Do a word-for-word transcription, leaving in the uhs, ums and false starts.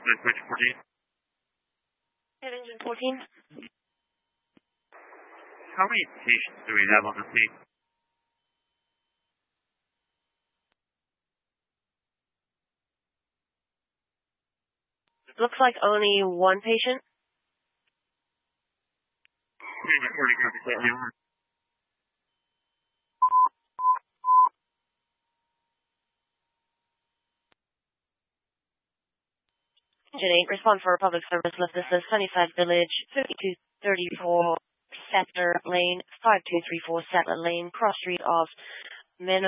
Switch fourteen. Head engine fourteen. How many patients do we have on the scene? Looks like only one patient. Engine forty, copy, slightly over. Engine eight, respond for public service lift. This is Sunnyside Village, fifty-two thirty-four Settler Lane, five two three four Settler Lane, cross street of Minnow.